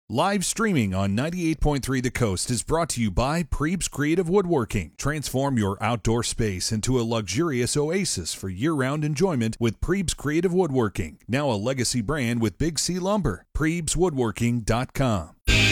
Live streaming on 98.3 The Coast is brought to you by Prebes Creative Woodworking. Transform your outdoor space into a luxurious oasis for year-round enjoyment with Prebes Creative Woodworking, now a legacy brand with Big C Lumber. PrebesWoodworking.com.